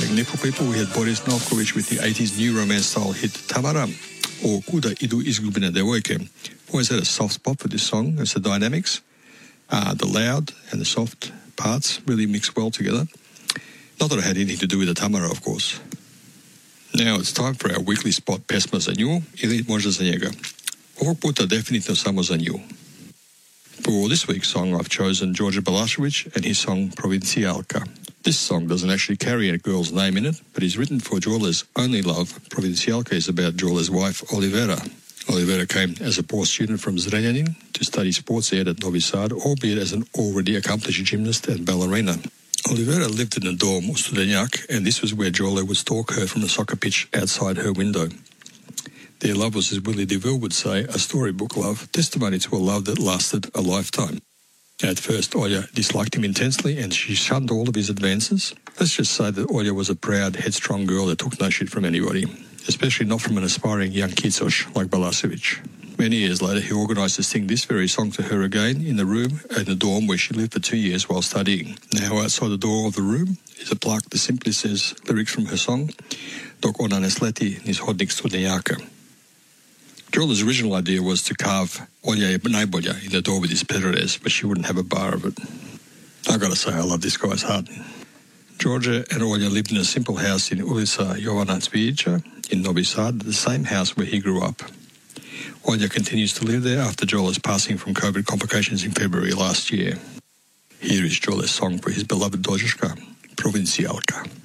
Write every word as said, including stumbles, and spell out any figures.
Morning Nipple people, we had Boris Novkovic with the eighties new romance style hit Tamara, or Kuda idu izgubina devojke. Always had a soft spot for this song. It's the dynamics, uh, the loud and the soft parts really mix well together. Not that it had anything to do with the Tamara, of course. Now it's time for our weekly spot Pesma za nju ili možda za njega. Ovog puta definitivno samo za nju. For this week's song, I've chosen Đorđe Balašević and his song Provincialka. This song doesn't actually carry a girl's name in it, but is written for Đorđe's only love. Provincialka is about Đorđe's wife, Olivera. Olivera came as a poor student from Zrenjanin to study sports ed at Novi Sad, albeit as an already accomplished gymnast and ballerina. Olivera lived in a dorm or Studenjak, and this was where Đorđe would stalk her from the soccer pitch outside her window. Their love was, as Willie DeVille would say, a storybook love, testimony to a love that lasted a lifetime. At first, Olja disliked him intensely and she shunned all of his advances. Let's just say that Olja was a proud, headstrong girl that took no shit from anybody, especially not from an aspiring young kitsosh like Balašević. Many years later, he organised to sing this very song to her again in the room in the dorm where she lived for two years while studying. Now, outside the door of the room is a plaque that simply says lyrics from her song, Dok ona ne sleti niz hodnik Studenjaka. Đorđe's original idea was to carve Olja je najbolja in the door with his Pereres, but she wouldn't have a bar of it. I gotta say, I love this guy's heart. Đorđe and Olja lived in a simple house in Ulica Jovana Cvijića in Novi Sad, the same house where he grew up. Olja continues to live there after Đorđe's passing from COVID complications in February last year. Here is Đorđe's song for his beloved Dožuška, Provincialka.